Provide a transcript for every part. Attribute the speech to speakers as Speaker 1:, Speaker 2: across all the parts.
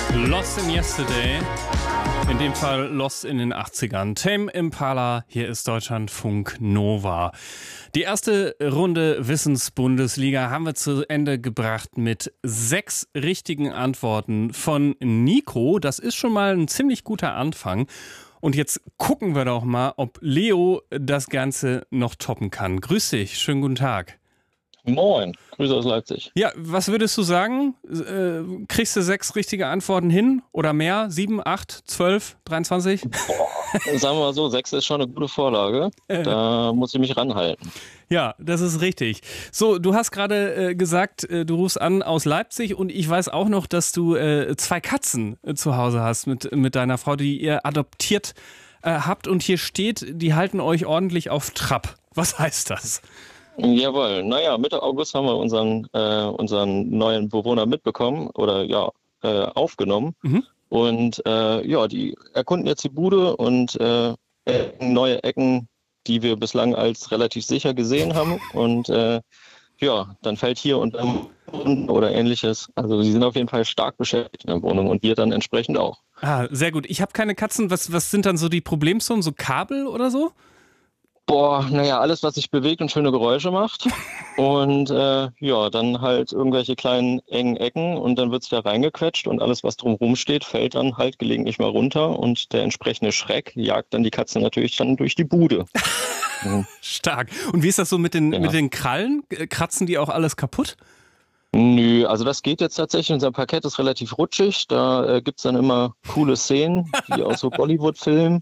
Speaker 1: Lost in Yesterday, in dem Fall Lost in den 80ern. Tame Impala, hier ist Deutschlandfunk Nova. Die erste Runde Wissensbundesliga haben wir zu Ende gebracht mit 6 richtigen Antworten von Nico. Das ist schon mal ein ziemlich guter Anfang. Und jetzt gucken wir doch mal, ob Leo das Ganze noch toppen kann. Grüß dich, schönen guten Tag.
Speaker 2: Moin, Grüße aus Leipzig.
Speaker 1: Ja, was würdest du sagen? Kriegst du 6 richtige Antworten hin oder mehr? 7, 8, 12, 23?
Speaker 2: Sagen wir mal so, 6 ist schon eine gute Vorlage. Da muss ich mich ranhalten.
Speaker 1: Ja, das ist richtig. So, du hast gerade gesagt, du rufst an aus Leipzig und ich weiß auch noch, dass du 2 Katzen zu Hause hast mit deiner Frau, die ihr adoptiert habt und hier steht, die halten euch ordentlich auf Trab. Was heißt das?
Speaker 2: Jawohl, naja, Mitte August haben wir unseren neuen Bewohner mitbekommen oder aufgenommen.
Speaker 1: Mhm.
Speaker 2: Und die erkunden jetzt die Bude und neue Ecken, die wir bislang als relativ sicher gesehen haben. Und dann fällt hier und oder ähnliches. Also sie sind auf jeden Fall stark beschäftigt in der Wohnung und wir dann entsprechend auch.
Speaker 1: Ah, sehr gut. Ich habe keine Katzen. Was sind dann so die Problemzonen? So Kabel oder so?
Speaker 2: Alles, was sich bewegt und schöne Geräusche macht. Und dann halt irgendwelche kleinen engen Ecken und dann wird es da reingequetscht und alles, was drumherum steht, fällt dann halt gelegentlich mal runter und der entsprechende Schreck jagt dann die Katze natürlich dann durch die Bude.
Speaker 1: Stark. Und wie ist das so mit den Krallen? Kratzen die auch alles kaputt?
Speaker 2: Nö, also das geht jetzt tatsächlich. Unser Parkett ist relativ rutschig. Da gibt's dann immer coole Szenen, wie aus so Bollywood-Filmen.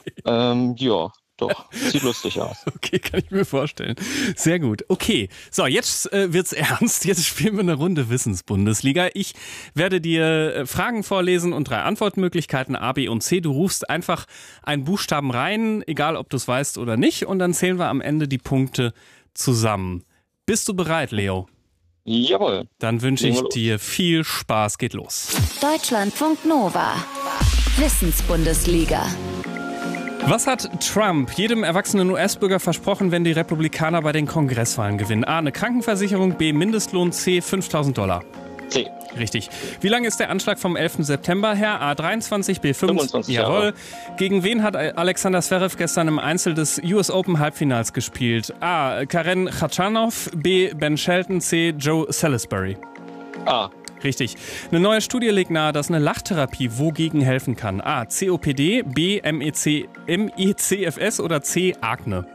Speaker 2: Doch, sieht lustig aus.
Speaker 1: Okay, kann ich mir vorstellen. Sehr gut. Okay, so, jetzt wird's ernst. Jetzt spielen wir eine Runde Wissensbundesliga. Ich werde dir Fragen vorlesen und 3 Antwortmöglichkeiten A, B und C. Du rufst einfach einen Buchstaben rein, egal ob du es weißt oder nicht. Und dann zählen wir am Ende die Punkte zusammen. Bist du bereit, Leo?
Speaker 2: Jawohl.
Speaker 1: Dann wünsche ich dir viel Spaß. Geht los.
Speaker 3: Deutschlandfunk Nova. Wissensbundesliga.
Speaker 1: Was hat Trump jedem erwachsenen US-Bürger versprochen, wenn die Republikaner bei den Kongresswahlen gewinnen? A, eine Krankenversicherung, B, Mindestlohn, C, $5.000.
Speaker 2: C.
Speaker 1: Richtig. Wie lange ist der Anschlag vom 11. September her? A, 23, B,
Speaker 2: 25
Speaker 1: Jawohl.
Speaker 2: Jahre.
Speaker 1: Gegen wen hat Alexander Zverev gestern im Einzel des US Open Halbfinals gespielt? A, Karen Khachanov, B, Ben Shelton, C, Joe Salisbury.
Speaker 2: A.
Speaker 1: Richtig. Eine neue Studie legt nahe, dass eine Lachtherapie wogegen helfen kann. A, COPD, B, MECFS oder C, Akne.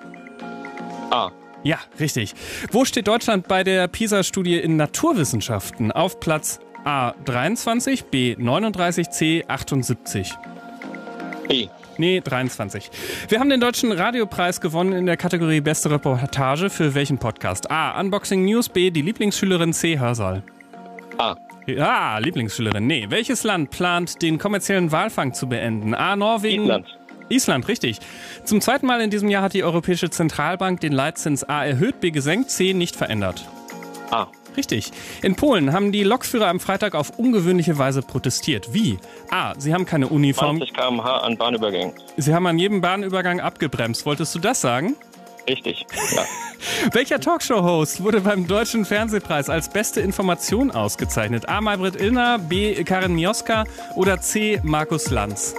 Speaker 2: A.
Speaker 1: Ja, richtig. Wo steht Deutschland bei der PISA-Studie in Naturwissenschaften? Auf Platz A 23, B 39, C 78.
Speaker 2: B.
Speaker 1: Nee, 23. Wir haben den Deutschen Radiopreis gewonnen in der Kategorie Beste Reportage. Für welchen Podcast? A, Unboxing News, B, die Lieblingsschülerin, C, Hörsaal.
Speaker 2: A.
Speaker 1: Ja, Lieblingsschülerin. Nee. Welches Land plant, den kommerziellen Walfang zu beenden? A, Norwegen. Island, richtig. Zum 2. Mal in diesem Jahr hat die Europäische Zentralbank den Leitzins A erhöht, B gesenkt, C nicht verändert.
Speaker 2: A.
Speaker 1: Richtig. In Polen haben die Lokführer am Freitag auf ungewöhnliche Weise protestiert. Wie? A, sie haben keine Uniform.
Speaker 2: 20 km/h an Bahnübergängen.
Speaker 1: Sie haben an jedem Bahnübergang abgebremst. Wolltest du das sagen?
Speaker 2: Richtig, ja.
Speaker 1: Welcher Talkshow-Host wurde beim Deutschen Fernsehpreis als beste Information ausgezeichnet? A, Maybrit Illner, B, Karin Mioska oder C, Markus Lanz?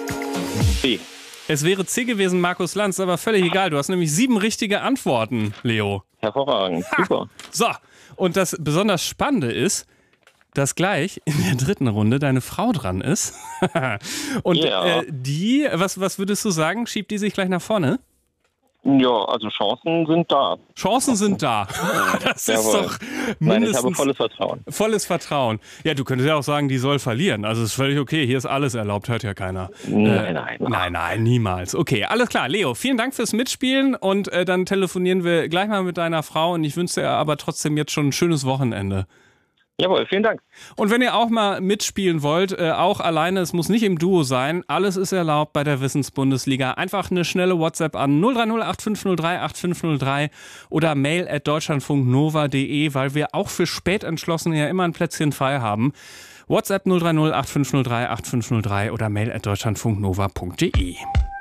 Speaker 2: B.
Speaker 1: Es wäre C gewesen, Markus Lanz, aber völlig egal. Du hast nämlich 7 richtige Antworten, Leo.
Speaker 2: Hervorragend, super.
Speaker 1: So, und das besonders Spannende ist, dass gleich in der 3. Runde deine Frau dran ist. Und die, was würdest du sagen, schiebt die sich gleich nach vorne?
Speaker 2: Ja, also Chancen sind da.
Speaker 1: Chancen sind da. Das ist doch mindestens...
Speaker 2: Nein, ich habe volles Vertrauen.
Speaker 1: Volles Vertrauen. Ja, du könntest ja auch sagen, die soll verlieren. Also ist völlig okay, hier ist alles erlaubt, hört ja keiner. Nein, niemals. Okay, alles klar. Leo, vielen Dank fürs Mitspielen und dann telefonieren wir gleich mal mit deiner Frau und ich wünsche dir aber trotzdem jetzt schon ein schönes Wochenende.
Speaker 2: Jawohl, vielen Dank.
Speaker 1: Und wenn ihr auch mal mitspielen wollt, auch alleine, es muss nicht im Duo sein, alles ist erlaubt bei der Wissensbundesliga. Einfach eine schnelle WhatsApp an 030 8503 8503 oder mail@deutschlandfunknova.de, weil wir auch für Spätentschlossene ja immer ein Plätzchen frei haben. WhatsApp 030 8503 8503 oder mail@deutschlandfunknova.de.